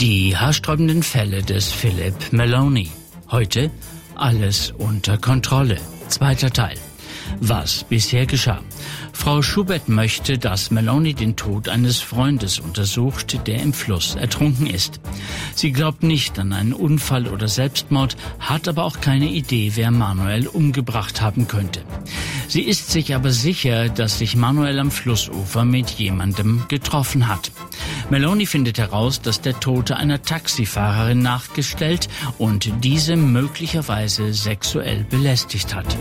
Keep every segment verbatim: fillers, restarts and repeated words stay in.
Die haarsträubenden Fälle des Philip Maloney. Heute alles unter Kontrolle. Zweiter Teil. Was bisher geschah. Frau Schubert möchte, dass Maloney den Tod eines Freundes untersucht, der im Fluss ertrunken ist. Sie glaubt nicht an einen Unfall oder Selbstmord, hat aber auch keine Idee, wer Manuel umgebracht haben könnte. Sie ist sich aber sicher, dass sich Manuel am Flussufer mit jemandem getroffen hat. Maloney findet heraus, dass der Tote einer Taxifahrerin nachgestellt und diese möglicherweise sexuell belästigt hat.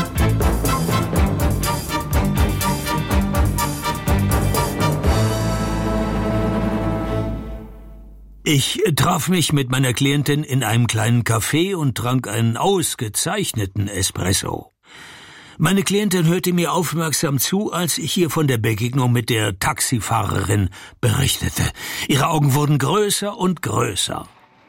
Ich traf mich mit meiner Klientin in einem kleinen Café und trank einen ausgezeichneten Espresso. Meine Klientin hörte mir aufmerksam zu, als ich ihr von der Begegnung mit der Taxifahrerin berichtete. Ihre Augen wurden größer und größer.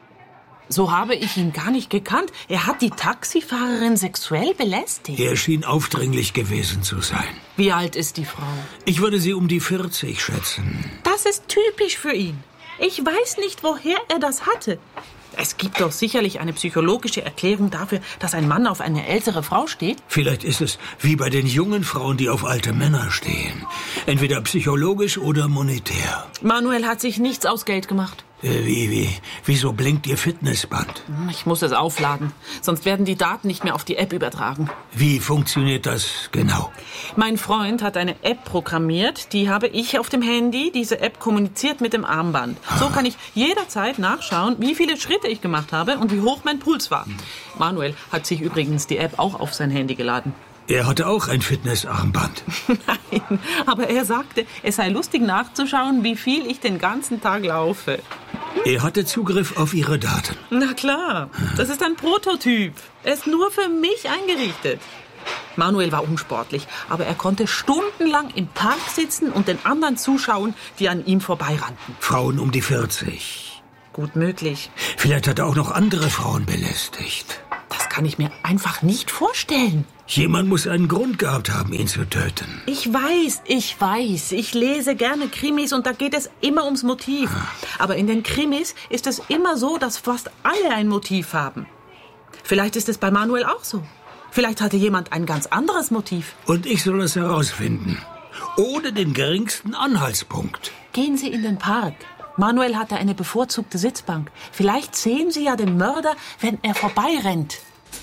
So habe ich ihn gar nicht gekannt. Er hat die Taxifahrerin sexuell belästigt. Er schien aufdringlich gewesen zu sein. Wie alt ist die Frau? Ich würde sie um die vierzig schätzen. Das ist typisch für ihn. Ich weiß nicht, woher er das hatte. Es gibt doch sicherlich eine psychologische Erklärung dafür, dass ein Mann auf eine ältere Frau steht. Vielleicht ist es wie bei den jungen Frauen, die auf alte Männer stehen. Entweder psychologisch oder monetär. Manuel hat sich nichts aus Geld gemacht. Äh, wie, wie? Wieso blinkt Ihr Fitnessband? Ich muss es aufladen, sonst werden die Daten nicht mehr auf die App übertragen. Wie funktioniert das genau? Mein Freund hat eine App programmiert, die habe ich auf dem Handy. Diese App kommuniziert mit dem Armband. So kann ich jederzeit nachschauen, wie viele Schritte ich gemacht habe und wie hoch mein Puls war. Manuel hat sich übrigens die App auch auf sein Handy geladen. Er hatte auch ein Fitnessarmband. Nein, aber er sagte, es sei lustig nachzuschauen, wie viel ich den ganzen Tag laufe. Er hatte Zugriff auf Ihre Daten. Na klar, das ist ein Prototyp. Er ist nur für mich eingerichtet. Manuel war unsportlich, aber er konnte stundenlang im Park sitzen und den anderen zuschauen, die an ihm vorbeirannten. Frauen um die vierzig. Gut möglich. Vielleicht hat er auch noch andere Frauen belästigt. Das kann ich mir einfach nicht vorstellen. Jemand muss einen Grund gehabt haben, ihn zu töten. Ich weiß, ich weiß. Ich lese gerne Krimis und da geht es immer ums Motiv. Aber in den Krimis ist es immer so, dass fast alle ein Motiv haben. Vielleicht ist es bei Manuel auch so. Vielleicht hatte jemand ein ganz anderes Motiv. Und ich soll das herausfinden. Ohne den geringsten Anhaltspunkt. Gehen Sie in den Park. Manuel hatte eine bevorzugte Sitzbank. Vielleicht sehen Sie ja den Mörder, wenn er vorbeirennt.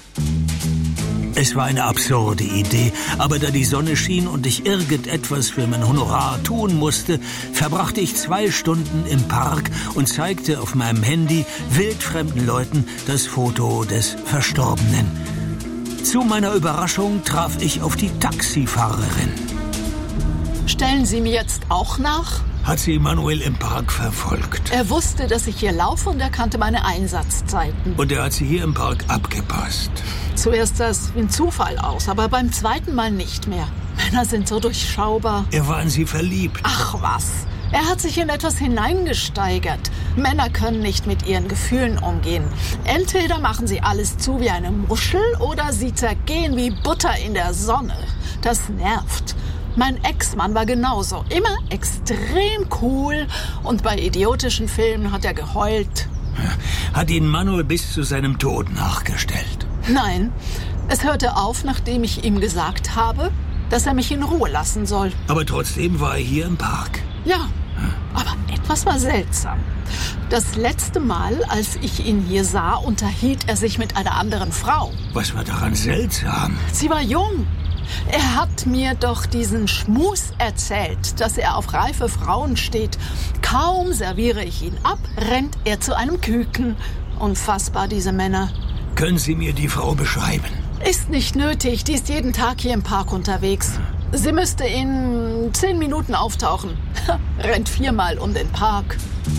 Es war eine absurde Idee, aber da die Sonne schien und ich irgendetwas für mein Honorar tun musste, verbrachte ich zwei Stunden im Park und zeigte auf meinem Handy wildfremden Leuten das Foto des Verstorbenen. Zu meiner Überraschung traf ich auf die Taxifahrerin. Stellen Sie mir jetzt auch nach? Hat sie Manuel im Park verfolgt. Er wusste, dass ich hier laufe und er kannte meine Einsatzzeiten. Und er hat sie hier im Park abgepasst. Zuerst sah es wie ein Zufall aus, aber beim zweiten Mal nicht mehr. Männer sind so durchschaubar. Er war in sie verliebt. Ach was, er hat sich in etwas hineingesteigert. Männer können nicht mit ihren Gefühlen umgehen. Entweder machen sie alles zu wie eine Muschel oder sie zergehen wie Butter in der Sonne. Das nervt. Mein Ex-Mann war genauso. Immer extrem cool und bei idiotischen Filmen hat er geheult. Hat ihn Manuel bis zu seinem Tod nachgestellt? Nein, es hörte auf, nachdem ich ihm gesagt habe, dass er mich in Ruhe lassen soll. Aber trotzdem war er hier im Park. Ja, aber etwas war seltsam. Das letzte Mal, als ich ihn hier sah, unterhielt er sich mit einer anderen Frau. Was war daran seltsam? Sie war jung. Er hat mir doch diesen Schmus erzählt, dass er auf reife Frauen steht. Kaum serviere ich ihn ab, rennt er zu einem Küken. Unfassbar, diese Männer. Können Sie mir die Frau beschreiben? Ist nicht nötig, die ist jeden Tag hier im Park unterwegs. Sie müsste in zehn Minuten auftauchen. Rennt viermal um den Park.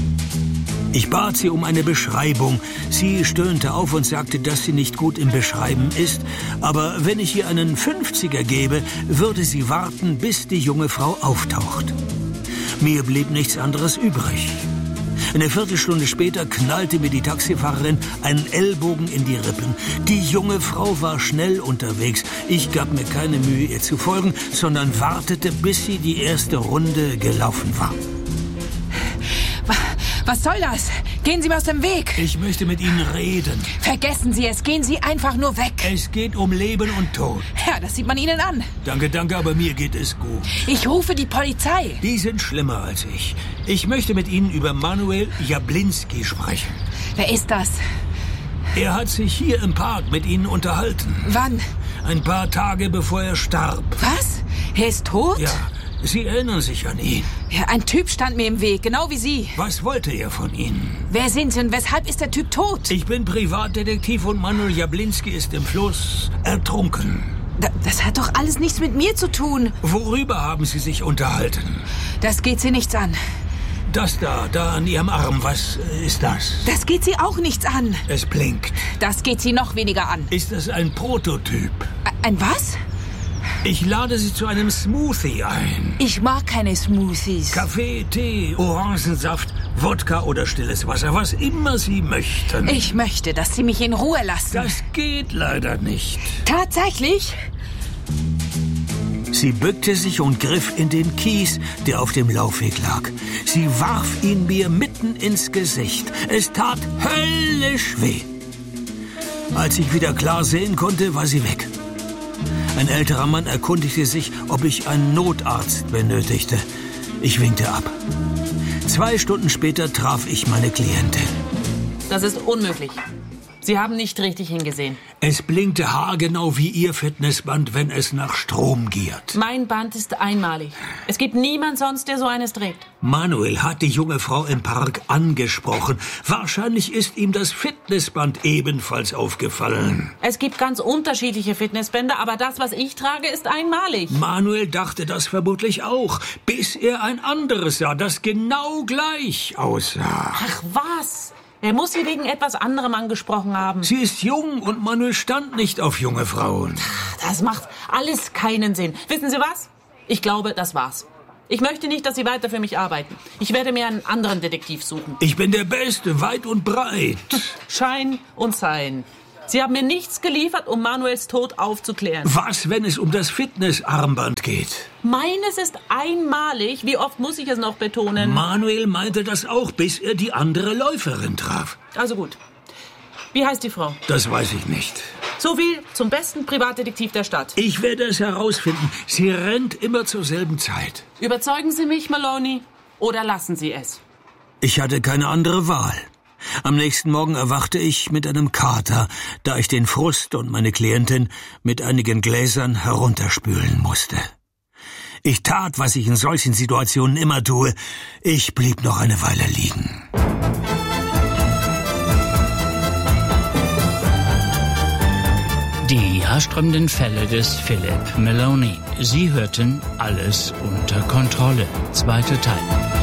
Ich bat sie um eine Beschreibung. Sie stöhnte auf und sagte, dass sie nicht gut im Beschreiben ist. Aber wenn ich ihr einen Fünfziger gebe, würde sie warten, bis die junge Frau auftaucht. Mir blieb nichts anderes übrig. Eine Viertelstunde später knallte mir die Taxifahrerin einen Ellbogen in die Rippen. Die junge Frau war schnell unterwegs. Ich gab mir keine Mühe, ihr zu folgen, sondern wartete, bis sie die erste Runde gelaufen war. Was soll das? Gehen Sie mir aus dem Weg. Ich möchte mit Ihnen reden. Vergessen Sie es. Gehen Sie einfach nur weg. Es geht um Leben und Tod. Ja, das sieht man Ihnen an. Danke, danke, aber mir geht es gut. Ich rufe die Polizei. Die sind schlimmer als ich. Ich möchte mit Ihnen über Manuel Jablinski sprechen. Wer ist das? Er hat sich hier im Park mit Ihnen unterhalten. Wann? Ein paar Tage bevor er starb. Was? Er ist tot? Ja, Sie erinnern sich an ihn. Ja, ein Typ stand mir im Weg, genau wie Sie. Was wollte er von Ihnen? Wer sind Sie und weshalb ist der Typ tot? Ich bin Privatdetektiv und Manuel Jablinski ist im Fluss ertrunken. Da, das hat doch alles nichts mit mir zu tun. Worüber haben Sie sich unterhalten? Das geht Sie nichts an. Das da, da an Ihrem Arm, was ist das? Das geht Sie auch nichts an. Es blinkt. Das geht Sie noch weniger an. Ist das ein Prototyp? Ein was? Ich lade Sie zu einem Smoothie ein. Ich mag keine Smoothies. Kaffee, Tee, Orangensaft, Wodka oder stilles Wasser, was immer Sie möchten. Ich möchte, dass Sie mich in Ruhe lassen. Das geht leider nicht. Tatsächlich? Sie bückte sich und griff in den Kies, der auf dem Laufweg lag. Sie warf ihn mir mitten ins Gesicht. Es tat höllisch weh. Als ich wieder klar sehen konnte, war sie weg. Ein älterer Mann erkundigte sich, ob ich einen Notarzt benötigte. Ich winkte ab. Zwei Stunden später traf ich meine Klientin. Das ist unmöglich. Sie haben nicht richtig hingesehen. Es blinkte haargenau wie Ihr Fitnessband, wenn es nach Strom giert. Mein Band ist einmalig. Es gibt niemand sonst, der so eines trägt. Manuel hat die junge Frau im Park angesprochen. Wahrscheinlich ist ihm das Fitnessband ebenfalls aufgefallen. Es gibt ganz unterschiedliche Fitnessbänder, aber das, was ich trage, ist einmalig. Manuel dachte das vermutlich auch, bis er ein anderes sah, das genau gleich aussah. Ach was? Er muss sie wegen etwas anderem angesprochen haben. Sie ist jung und Manuel stand nicht auf junge Frauen. Das macht alles keinen Sinn. Wissen Sie was? Ich glaube, das war's. Ich möchte nicht, dass Sie weiter für mich arbeiten. Ich werde mir einen anderen Detektiv suchen. Ich bin der Beste, weit und breit. Schein und Sein. Sie haben mir nichts geliefert, um Manuels Tod aufzuklären. Was, wenn es um das Fitnessarmband geht? Meines ist einmalig. Wie oft muss ich es noch betonen? Manuel meinte das auch, bis er die andere Läuferin traf. Also gut. Wie heißt die Frau? Das weiß ich nicht. So viel zum besten Privatdetektiv der Stadt. Ich werde es herausfinden. Sie rennt immer zur selben Zeit. Überzeugen Sie mich, Maloney, oder lassen Sie es? Ich hatte keine andere Wahl. Am nächsten Morgen erwachte ich mit einem Kater, da ich den Frust und meine Klientin mit einigen Gläsern herunterspülen musste. Ich tat, was ich in solchen Situationen immer tue. Ich blieb noch eine Weile liegen. Die haarsträubenden Fälle des Philip Maloney. Sie hörten Alles unter Kontrolle. Zweiter Teil.